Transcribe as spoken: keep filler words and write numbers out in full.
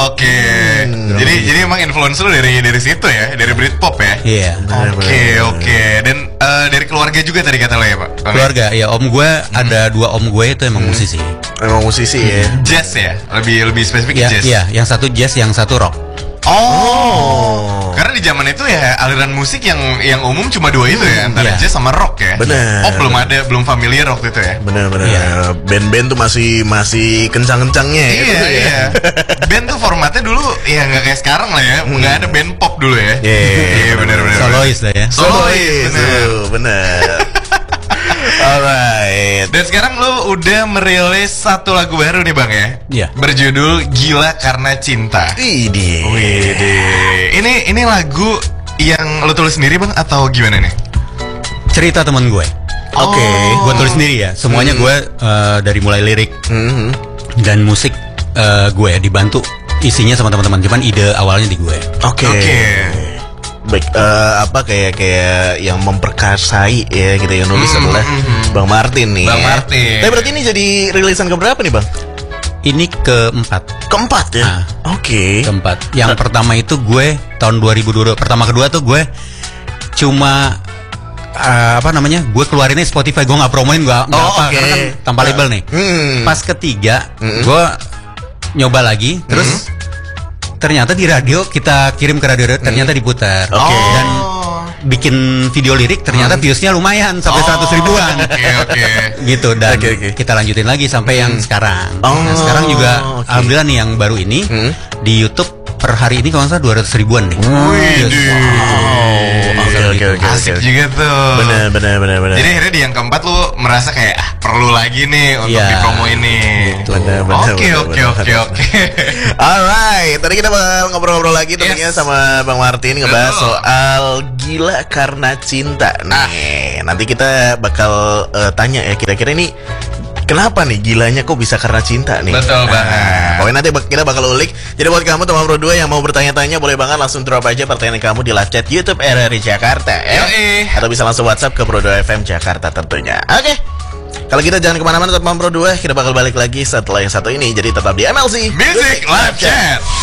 Oke. Hmm, jadi jadi emang influence lu dari dari situ ya, dari Britpop ya. Iya. Oke oke. Dan uh, dari keluarga juga tadi kata lo ya Pak. Keluarga ya, om gue hmm. ada dua om gue itu emang hmm. musisi. Emang musisi hmm. ya. Jazz ya, lebih lebih spesifik ya, jazz. Iya, yang satu jazz, yang satu rock. Oh. oh. Karena di zaman itu ya aliran musik yang yang umum cuma dua itu ya, antara yeah. jazz sama rock ya. Bener. Oh belum ada, belum familiar waktu itu ya. Bener-bener. Yeah. Band-band tuh masih masih kencang-kencangnya. Iya gitu iya. Ya. Band tuh formatnya dulu ya nggak kayak sekarang lah ya, nggak hmm. ada band pop dulu ya. Iya yeah, yeah, bener-bener. Solois lah ya. Solois, bener. bener. Alright. Dan sekarang lu udah merilis satu lagu baru nih bang ya? Iya. Yeah. Berjudul Gila Karena Cinta. Widih. Widih. Ini ini lagu yang lu tulis sendiri bang atau gimana nih? Cerita teman gue. Oke. Okay. Oh. Gue tulis sendiri ya. Semuanya hmm. gue uh, dari mulai lirik hmm. dan musik uh, gue dibantu isinya sama teman-teman. Cuman ide awalnya di gue. Oke. Okay. Oke. Okay. Baik, uh, apa kayak kayak yang memperkasai ya gitu yang nulis mm, adalah mm, Bang Martin nih. Bang ya. Martin. Tapi berarti ini jadi rilisan keberapa nih Bang? Ini keempat. Keempat ya? Nah, Oke. Okay. Keempat. Yang nah. pertama itu gue tahun dua ribu dua puluh. Pertama kedua tuh gue cuma uh, apa namanya? Gue keluarinnya Spotify, gue nggak promoin, gue nggak oh, apa okay. karena kan tanpa uh, label nih. Hmm. Pas ketiga, hmm. gue nyoba lagi, terus. Hmm. Ternyata di radio kita kirim ke radio, ternyata diputar. Oke. Okay. Dan bikin video lirik ternyata hmm. viewsnya lumayan sampai seratus oh, ribuan. Oke okay, oke. Okay. Gitu dan okay, okay. kita lanjutin lagi sampai hmm. yang sekarang. Oh, nah, sekarang juga okay. alhamdulillah nih yang baru ini hmm. di YouTube per hari ini kalau nggak salah dua ratus ribuan nih. Wih. Wow. Oke oke oke. Asik okay. juga tuh. Benar benar benar benar. Jadi akhirnya di yang keempat lu merasa kayak ah perlu lagi nih untuk yeah. dipromo ini. Oke oke oke oke. Alright, tadi kita bakal ngobrol-ngobrol lagi tentunya yes. sama Bang Martin ngebahas Betul. soal Gila Karena Cinta nih. Ah. Nanti kita bakal uh, tanya ya kira-kira ini kenapa nih gilanya kok bisa karena cinta nih. Betul banget. Nah, pokoknya nanti kita bakal ulik. Jadi buat kamu teman Pro dua yang mau bertanya-tanya boleh banget langsung drop aja pertanyaan kamu di live chat YouTube R R I Jakarta ya. Yoi. Atau bisa langsung WhatsApp ke Pro dua F M Jakarta tentunya. Oke okay. Kalau kita jangan kemana-mana teman Pro dua, kita bakal balik lagi setelah yang satu ini. Jadi tetap di M L C Music Live Chat.